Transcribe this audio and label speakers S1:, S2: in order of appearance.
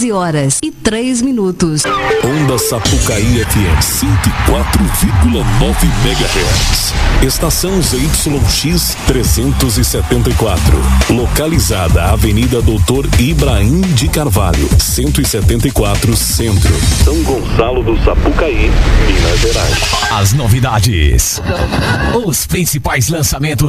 S1: 9h03.
S2: Onda Sapucaí FM 104,9 MHz. Estação ZYX 374. Localizada Avenida Doutor Ibrahim de Carvalho, 174 Centro, São Gonçalo do Sapucaí, Minas Gerais.
S3: As novidades. Os principais lançamentos